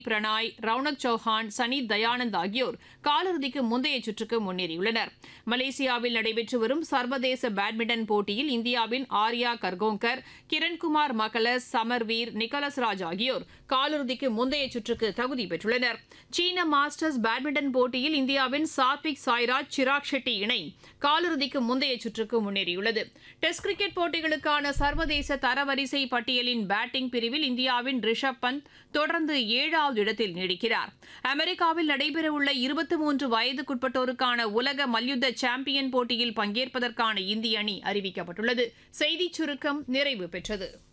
பிரணாய், ரவுனக் சௌஹான், சனி தயானந்த் ஆகியோர் காலிறுதிக்கு முந்தைய சுற்றுக்கு முன்னேறியுள்ளனர். மலேசியாவில் நடைபெற்று வரும் சர்வதேச பேட்மிண்டன் போட்டியில் இந்தியாவின் ஆர்யா கர்கோங்கர், கிரண்குமார் மகலஸ், சமர்வீர், நிக்கலஸ் ராஜ் ஆகியோர் காலிறுதிக்கு முந்தைய சுற்றுக்கு தகுதி பெற்றுள்ளனர். சீன மாஸ்டர்ஸ் பேட்மிண்டன் போட்டியில் இந்தியாவின் சாத்விக் சாய்ராஜ், சிராக் ஷெட்டி இணை காலிறுதிக்கு முந்தைய சுற்றுக்கு முன்னேறியுள்ளது. டெஸ்ட் கிரிக்கெட் போட்டிகளுக்கான சர்வதேச தரவரிசை பட்டியலின் பேட்டிங் பிரிவில் இந்தியாவின் ரிஷப் பந்த் தொடர்ந்து 7வது இடத்தில் நீடிக்கிறார். அமெரிக்காவில் நடைபெறவுள்ள 23 வயதுக்குட்பட்டோருக்கான உலக மல்யுத்த சாம்பியன் போட்டியில் பங்கேற்பதற்கான இந்திய அணி அறிவிக்கப்பட்டுள்ளது. செய்திச் சுருக்கம் நிறைவு பெற்றது.